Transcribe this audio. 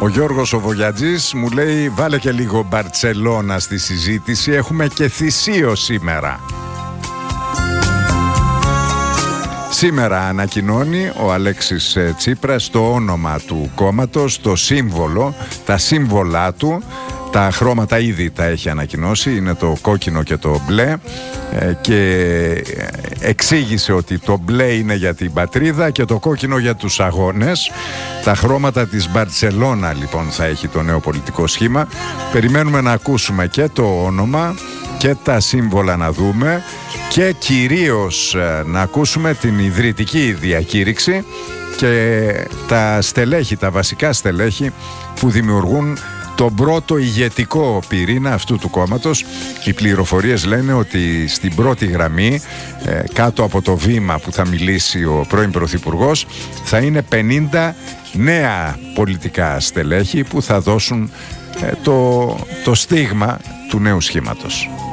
Ο Γιώργος ο Βογιατζής μου λέει βάλε και λίγο Μπαρτσελώνα στη συζήτηση, έχουμε και θυσίο σήμερα. Σήμερα ανακοινώνει ο Αλέξης Τσίπρας το όνομα του κόμματος, το σύμβολο, τα σύμβολά του. Τα χρώματα ήδη τα έχει ανακοινώσει, είναι το κόκκινο και το μπλε, και εξήγησε ότι το μπλε είναι για την πατρίδα και το κόκκινο για τους αγώνες. Τα χρώματα της Μπαρτσελώνα λοιπόν θα έχει το νέο πολιτικό σχήμα. Περιμένουμε να ακούσουμε και το όνομα και τα σύμβολα να δούμε και κυρίως να ακούσουμε την ιδρυτική διακήρυξη και τα στελέχη, τα βασικά στελέχη που δημιουργούν τον πρώτο ηγετικό πυρήνα αυτού του κόμματος. Οι πληροφορίες λένε ότι στην πρώτη γραμμή, κάτω από το βήμα που θα μιλήσει ο πρώην Πρωθυπουργός, θα είναι 50 νέα πολιτικά στελέχη που θα δώσουν το στίγμα του νέου σχήματος.